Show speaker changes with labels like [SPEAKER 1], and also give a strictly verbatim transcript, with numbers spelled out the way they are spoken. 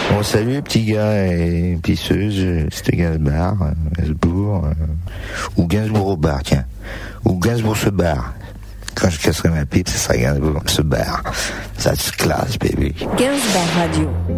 [SPEAKER 1] Bon, salut les petits gars et pisseuses, c'était Gainsbourg, Gainsbourg, euh, ou Gainsbourg au bar, tiens, ou Gainsbourg se barre. Quand je casserai ma pipe, ça sera Gainsbourg se barre. Ça se classe, baby.
[SPEAKER 2] Gainsbourg Radio.